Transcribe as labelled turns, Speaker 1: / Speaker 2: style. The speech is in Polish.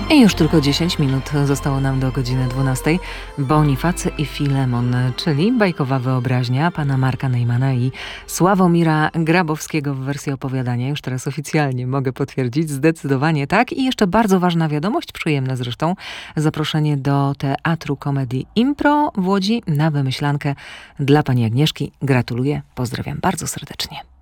Speaker 1: I już tylko 10 minut zostało nam do godziny 12. Bonifacy i Filemon, czyli bajkowa wyobraźnia pana Marka Najmana i Sławomira Grabowskiego w wersji opowiadania. Już teraz oficjalnie mogę potwierdzić, zdecydowanie tak. I jeszcze bardzo ważna wiadomość, przyjemna zresztą, zaproszenie do Teatru Komedii Impro w Łodzi na wymyślankę dla pani Agnieszki. Gratuluję, pozdrawiam bardzo serdecznie.